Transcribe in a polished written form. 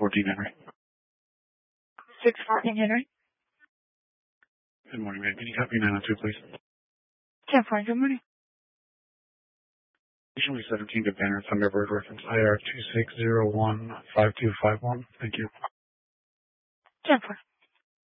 614 Henry. 614 Henry. Good morning, ma'am. Can you copy 902, please? 10-4, good morning. Usually 17 to Banner Thunderbird reference IR 26015251. Thank you. 10-4.